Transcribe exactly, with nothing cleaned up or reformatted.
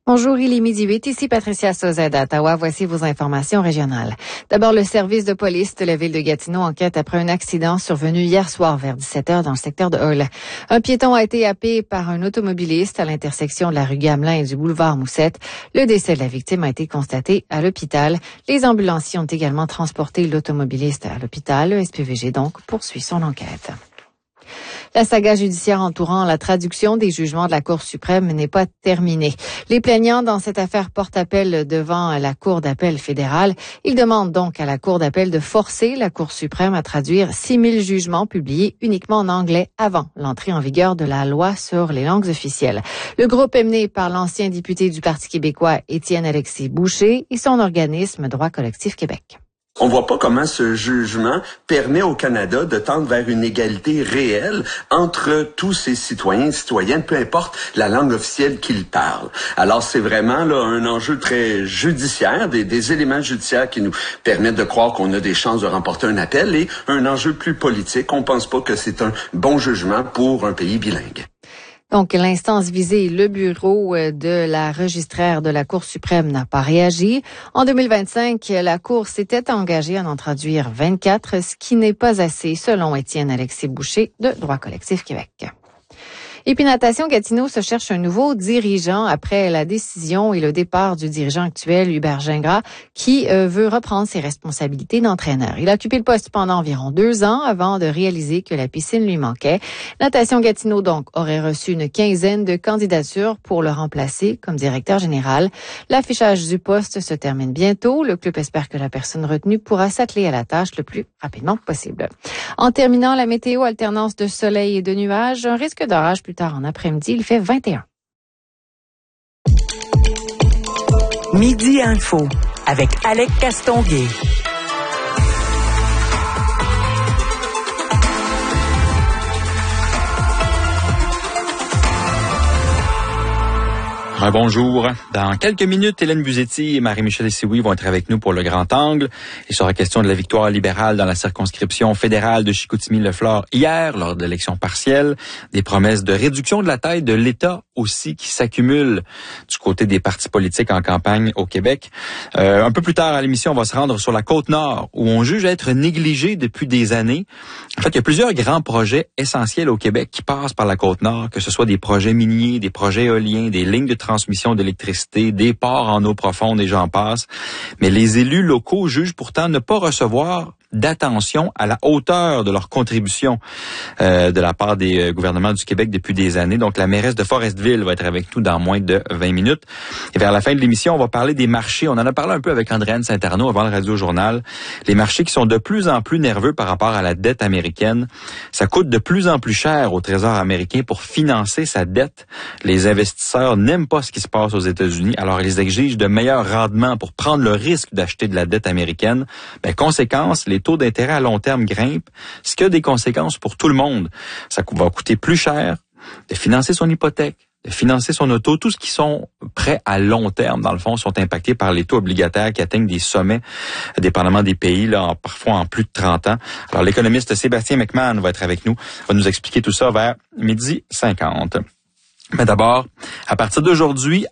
Bonjour, il est midi huit, ici Patricia Sauza d'Ottawa. Voici vos informations régionales. D'abord, le service de police de la ville de Gatineau enquête après un accident survenu hier soir vers dix-sept heures dans le secteur de Hull. Un piéton a été happé par un automobiliste à l'intersection de la rue Gamelin et du boulevard Moussette. Le décès de la victime a été constaté à l'hôpital. Les ambulanciers ont également transporté l'automobiliste à l'hôpital. Le S P V G donc poursuit son enquête. La saga judiciaire entourant la traduction des jugements de la Cour suprême n'est pas terminée. Les plaignants dans cette affaire portent appel devant la Cour d'appel fédérale. Ils demandent donc à la Cour d'appel de forcer la Cour suprême à traduire six mille jugements publiés uniquement en anglais avant l'entrée en vigueur de la loi sur les langues officielles. Le groupe est mené par l'ancien député du Parti québécois Étienne-Alexis Boucher et son organisme Droit collectif Québec. On voit pas comment ce jugement permet au Canada de tendre vers une égalité réelle entre tous ses citoyens et citoyennes, peu importe la langue officielle qu'ils parlent. Alors c'est vraiment là un enjeu très judiciaire, des, des éléments judiciaires qui nous permettent de croire qu'on a des chances de remporter un appel, et un enjeu plus politique. On pense pas que c'est un bon jugement pour un pays bilingue. Donc, l'instance visée, le bureau de la registraire de la Cour suprême n'a pas réagi. En deux mille vingt-cinq, la Cour s'était engagée à en traduire vingt-quatre, ce qui n'est pas assez, selon Étienne-Alexis Boucher de Droit collectif Québec. Et puis Natation Gatineau se cherche un nouveau dirigeant après la décision et le départ du dirigeant actuel, Hubert Gingras, qui euh, veut reprendre ses responsabilités d'entraîneur. Il a occupé le poste pendant environ deux ans avant de réaliser que la piscine lui manquait. Natation Gatineau, donc, aurait reçu une quinzaine de candidatures pour le remplacer comme directeur général. L'affichage du poste se termine bientôt. Le club espère que la personne retenue pourra s'atteler à la tâche le plus rapidement possible. En terminant, la météo, alternance de soleil et de nuages, un risque d'orage plus tard en après-midi, il fait vingt et un. Midi Info avec Alec Castonguay. Un bonjour. Dans quelques minutes, Hélène Buzetti et Marie-Michel Sioui vont être avec nous pour le Grand Angle. Il sera question de la victoire libérale dans la circonscription fédérale de Chicoutimi-Le-Flore hier, lors de l'élection partielle. Des promesses de réduction de la taille de l'État aussi qui s'accumulent du côté des partis politiques en campagne au Québec. Euh, un peu plus tard à l'émission, on va se rendre sur la Côte-Nord, où on juge être négligé depuis des années. En fait, il y a plusieurs grands projets essentiels au Québec qui passent par la Côte-Nord, que ce soit des projets miniers, des projets éoliens, des lignes de transmission d'électricité, des ports en eau profonde et j'en passe. Mais les élus locaux jugent pourtant ne pas recevoir d'attention à la hauteur de leur contribution euh, de la part des euh, gouvernements du Québec depuis des années. Donc, la mairesse de Forestville va être avec nous dans moins de vingt minutes. Et vers la fin de l'émission, on va parler des marchés. On en a parlé un peu avec Andréane Saint-Arnaud avant le Radio-Journal. Les marchés qui sont de plus en plus nerveux par rapport à la dette américaine. Ça coûte de plus en plus cher au Trésor américain pour financer sa dette. Les investisseurs n'aiment pas ce qui se passe aux États-Unis, alors ils exigent de meilleurs rendements pour prendre le risque d'acheter de la dette américaine. Ben, conséquence, les taux d'intérêt à long terme grimpent, ce qui a des conséquences pour tout le monde. Ça va coûter plus cher de financer son hypothèque, de financer son auto. Tous ceux qui sont prêts à long terme, dans le fond, sont impactés par les taux obligataires qui atteignent des sommets, dépendamment des pays, là, en, parfois en plus de trente ans. Alors, l'économiste Sébastien McMahon va être avec nous, va nous expliquer tout ça vers midi cinquante. Mais d'abord, à partir d'aujourd'hui,